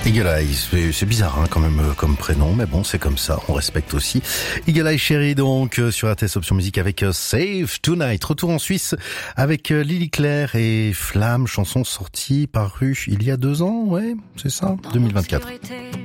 Eagle Eye, c'est bizarre quand même comme prénom, mais bon, c'est comme ça, on respecte aussi. Eagle Eye Chérie donc sur RTS Option Musique avec Save Tonight. Retour en Suisse avec Lily Claire et Flamme, chanson sortie parue il y a 2 ans, ouais, c'est ça, 2024.